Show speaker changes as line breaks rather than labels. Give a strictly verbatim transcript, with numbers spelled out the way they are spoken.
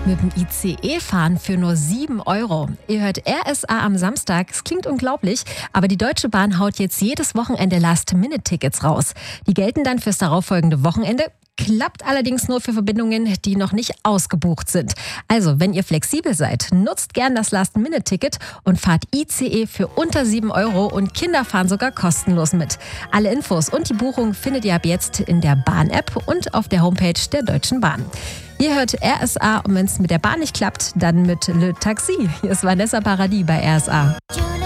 Mit dem I C E fahren für nur sieben Euro. Ihr hört R S A am Samstag. Es klingt unglaublich, aber die Deutsche Bahn haut jetzt jedes Wochenende Last-Minute-Tickets raus. Die gelten dann fürs darauffolgende Wochenende. Klappt allerdings nur für Verbindungen, die noch nicht ausgebucht sind. Also, wenn ihr flexibel seid, nutzt gern das Last-Minute-Ticket und fahrt I C E für unter sieben Euro und Kinder fahren sogar kostenlos mit. Alle Infos und die Buchung findet ihr ab jetzt in der Bahn-App und auf der Homepage der Deutschen Bahn. Ihr hört R S A und wenn es mit der Bahn nicht klappt, dann mit Le Taxi. Hier ist Vanessa Paradis bei R S A.